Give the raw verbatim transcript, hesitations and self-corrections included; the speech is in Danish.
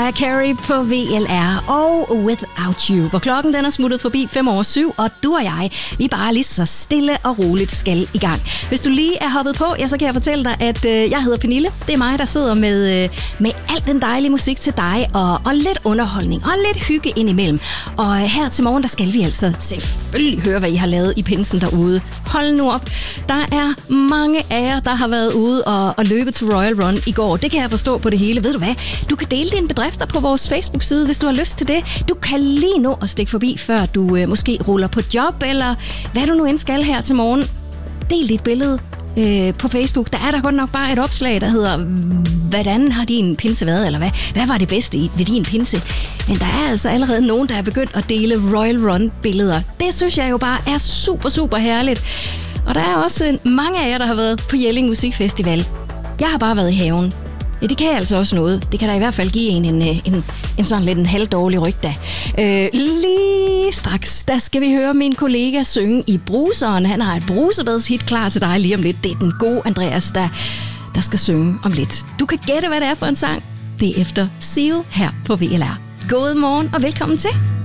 Mariah Carey på V L R og Without You, hvor klokken den er smuttet forbi fem over syv, og du og jeg, vi bare lige så stille og roligt skal i gang. Hvis du lige er hoppet på, ja, så kan jeg fortælle dig, at øh, jeg hedder Pernille. Det er mig, der sidder med, øh, med al den dejlige musik til dig, og, og lidt underholdning og lidt hygge indimellem. Og øh, her til morgen, der skal vi altså selvfølgelig høre, hvad I har lavet i pinsen derude. Hold nu op. Der er mange af jer, der har været ude og, og løbe til Royal Run i går. Det kan jeg forstå på det hele. Ved du hvad? Du kan dele dine bedrifter på vores Facebook-side, hvis du har lyst til det. Du kan lige nå at stikke forbi, før du øh, måske ruller på job, eller hvad du nu end skal her til morgen. Del dit billede øh, på Facebook. Der er der godt nok bare et opslag, der hedder, hvordan har din pinse været, eller hvad, hvad var det bedste i, ved din pinse? Men der er altså allerede nogen, der er begyndt at dele Royal Run-billeder. Det synes jeg jo bare er super, super herligt. Og der er også mange af jer, der har været på Jelling Musikfestival. Jeg har bare været i haven. Ja, det kan altså også noget. Det kan da i hvert fald give en en, en, en sådan lidt en halvdårlig ryg da. Øh, lige straks, der skal vi høre min kollega synge i bruseren. Han har et brusebadshit klar til dig lige om lidt. Det er den gode Andreas, der, der skal synge om lidt. Du kan gætte, hvad det er for en sang. Det er efter Seal her på V L R. God morgen og velkommen til.